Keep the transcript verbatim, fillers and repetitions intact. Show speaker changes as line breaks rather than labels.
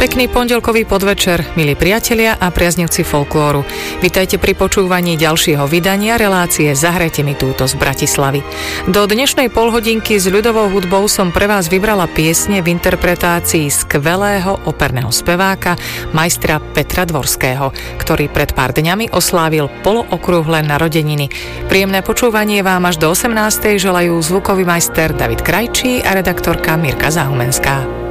Pekný pondelkový podvečer, milí priatelia a priaznivci folklóru. Vitajte pri počúvaní ďalšieho vydania relácie Zahrajte mi túto z Bratislavy. Do dnešnej polhodinky s ľudovou hudbou som pre vás vybrala piesne v interpretácii skvelého operného speváka majstra Petra Dvorského, ktorý pred pár dňami oslávil polookrúhle narodeniny. Príjemné počúvanie vám až do osemnástej želajú zvukový majster David Krajčí a redaktorka Mirka Zahumenská.